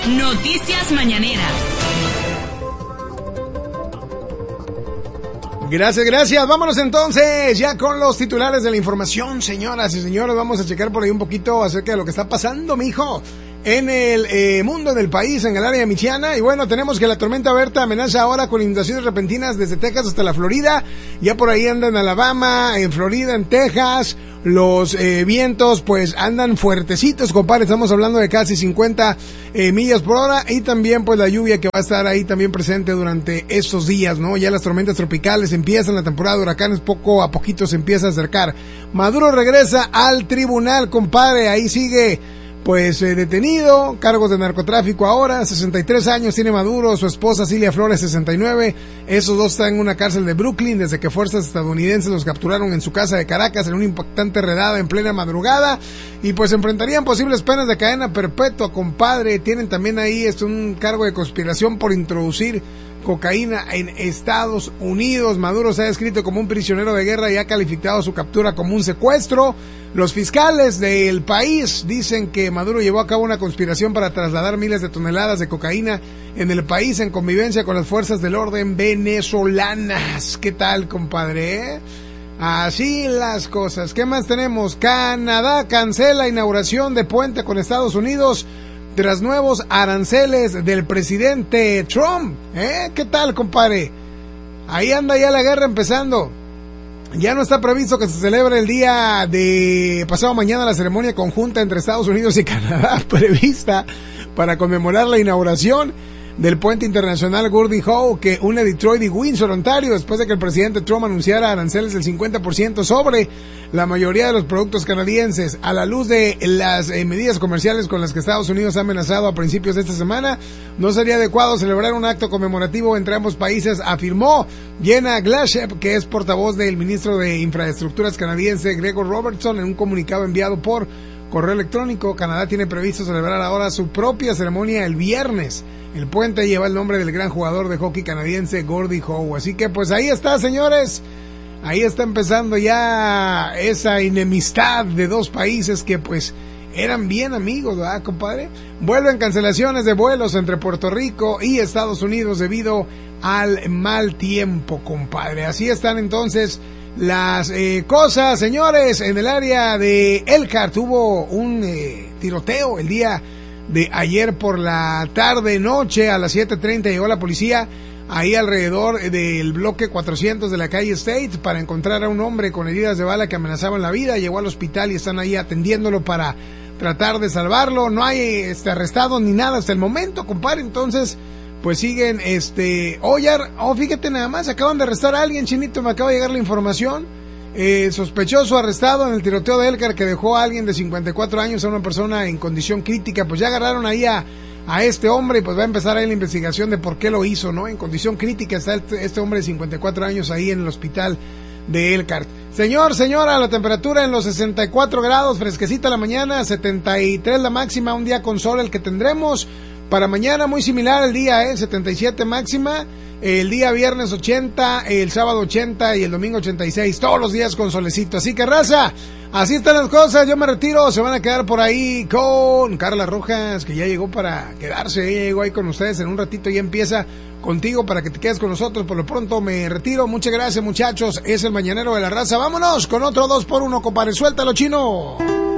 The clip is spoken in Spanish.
Noticias Mañaneras. Gracias. Vámonos entonces ya con los titulares de la información, señoras y señores. Vamos a checar por ahí un poquito acerca de lo que está pasando, mijo, en el mundo del país, en el área michiana. Y bueno, tenemos que la tormenta Berta amenaza ahora con inundaciones repentinas desde Texas hasta la Florida. Ya por ahí anda en Alabama, en Florida, en Texas. Los vientos pues andan fuertecitos, compadre. Estamos hablando de casi 50 millas por hora. Y también pues la lluvia que va a estar ahí también presente durante estos días, ¿no? Ya las tormentas tropicales empiezan, la temporada de huracanes poco a poquito se empieza a acercar. Maduro regresa al tribunal, compadre. Ahí sigue pues detenido, cargos de narcotráfico ahora, 63 años tiene Maduro, su esposa Cilia Flores 69, esos dos están en una cárcel de Brooklyn desde que fuerzas estadounidenses los capturaron en su casa de Caracas en una impactante redada en plena madrugada, y pues enfrentarían posibles penas de cadena perpetua, compadre. Tienen también ahí un cargo de conspiración por introducir cocaína en Estados Unidos. Maduro se ha descrito como un prisionero de guerra y ha calificado su captura como un secuestro. Los fiscales del país dicen que Maduro llevó a cabo una conspiración para trasladar miles de toneladas de cocaína en el país en convivencia con las fuerzas del orden venezolanas. ¿Qué tal, compadre? Así las cosas. ¿Qué más tenemos? Canadá cancela inauguración de puente con Estados Unidos tras nuevos aranceles del presidente Trump. ¿Qué tal, compadre? Ahí anda ya la guerra empezando. Ya no está previsto que se celebre el día de pasado mañana la ceremonia conjunta entre Estados Unidos y Canadá prevista para conmemorar la inauguración del puente internacional Gordie Howe que une Detroit y Windsor, Ontario, después de que el presidente Trump anunciara aranceles del 50% sobre la mayoría de los productos canadienses. A la luz de las medidas comerciales con las que Estados Unidos ha amenazado a principios de esta semana, no sería adecuado celebrar un acto conmemorativo entre ambos países, afirmó Jenna Glashev, que es portavoz del ministro de Infraestructuras canadiense Gregor Robertson, en un comunicado enviado por correo electrónico. Canadá tiene previsto celebrar ahora su propia ceremonia el viernes. El puente lleva el nombre del gran jugador de hockey canadiense Gordie Howe. Así que pues ahí está, señores. Ahí está empezando ya esa enemistad de dos países que pues eran bien amigos, ¿verdad, compadre? Vuelven cancelaciones de vuelos entre Puerto Rico y Estados Unidos debido al mal tiempo, compadre. Así están entonces las cosas, señores. En el área de Elkhart hubo un tiroteo el día de ayer por la tarde noche. A las 7:30 llegó la policía ahí alrededor del bloque 400 de la calle State para encontrar a un hombre con heridas de bala que amenazaban la vida. Llegó al hospital y están ahí atendiéndolo para tratar de salvarlo. No hay arrestado ni nada hasta el momento, compadre. Entonces pues siguen fíjate nada más, acaban de arrestar a alguien, Chinito, me acaba de llegar la información. Sospechoso arrestado en el tiroteo de Elkhart que dejó a alguien de 54 años, a una persona en condición crítica. Pues ya agarraron ahí a este hombre y pues va a empezar ahí la investigación de por qué lo hizo, ¿no? En condición crítica está este hombre de 54 años ahí en el hospital de Elkhart. Señora, la temperatura en los 64 grados, fresquecita la mañana, 73 la máxima, un día con sol el que tendremos. Para mañana muy similar el día, 77 máxima, el día viernes 80, el sábado 80 y el domingo 86, todos los días con solecito. Así que, raza, así están las cosas. Yo me retiro, se van a quedar por ahí con Carla Rojas, que ya llegó para quedarse, ya llegó ahí con ustedes en un ratito y empieza contigo para que te quedes con nosotros. Por lo pronto me retiro, muchas gracias, muchachos, es el Mañanero de la Raza. Vámonos con otro 2x1, compadre, suéltalo, Chino.